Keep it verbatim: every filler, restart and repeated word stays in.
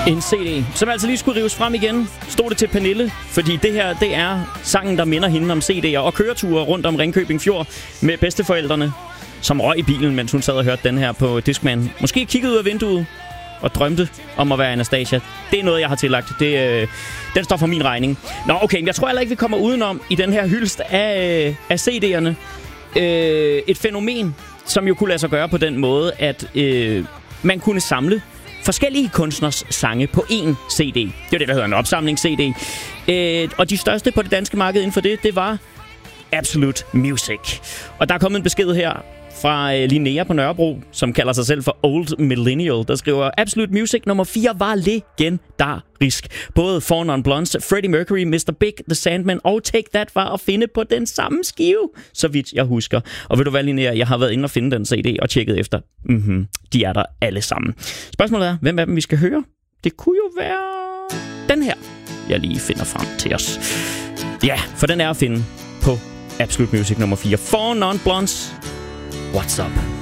En C D, som altså lige skulle rives frem igen. Stod det til Pernille, fordi det her, det er sangen, der minder hende om C D'er og køreture rundt om Ringkøbing Fjord med bedsteforældrene, som røg i bilen, mens hun sad og hørte den her på Discman. Måske kiggede ud af vinduet og drømte om at være Anastasia. Det er noget, jeg har tillagt. Det, øh, den står for min regning. Nå, okay, jeg tror heller ikke, vi kommer udenom i den her hyldest af, af C D'erne. Øh, et fænomen, som jo kunne lade sig gøre på den måde, at øh, man kunne samle forskellige kunstners sange på én C D. Det er det, der hedder en opsamling-C D. Øh, og de største på det danske marked inden for det, det var Absolute Music. Og der er kommet en besked her fra øh, Linnea på Nørrebro, som kalder sig selv for Old Millennial, der skriver: Absolute Music nummer fire var legendarisk. Både Four Non Blondes, Freddie Mercury, mister Big, The Sandman og Take That var at finde på den samme skive, så vidt jeg husker. Og ved du hvad, Linnea, jeg har været inde og finde den C D og tjekket efter. Mm-hmm. De er der alle sammen. Spørgsmålet er, hvem af dem vi skal høre? Det kunne jo være den her, jeg lige finder frem til os. Ja, for den er at finde på Absolute Music nummer fire. Four Non Blondes. What's up?